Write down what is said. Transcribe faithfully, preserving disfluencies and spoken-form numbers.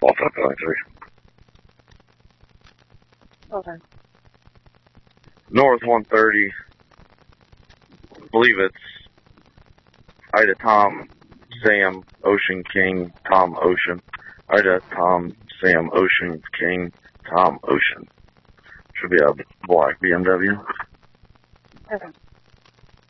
Qualify twenty-three. Okay. North one thirty. I believe it's Ida Tom, Sam, Ocean King, Tom Ocean. Ida Tom, Sam, Ocean King, Tom Ocean. Should be a black B M W. Okay.